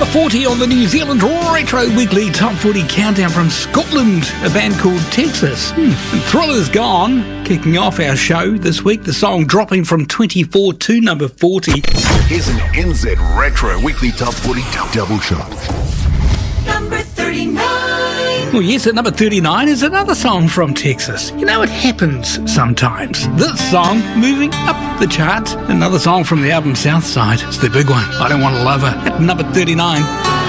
Number 40 on the New Zealand Retro Weekly Top 40 Countdown from Scotland, a band called Texas. And Thriller's Gone, kicking off our show this week, the song dropping from 24 to number 40. Here's an NZ Retro Weekly Top 40 double shot. Number 39. Well, yes, at number 39 is another song from Texas. You know, it happens sometimes. This song moving up the chart. Another song from the album Southside. It's the big one. I Don't Want to Love Her at number 39.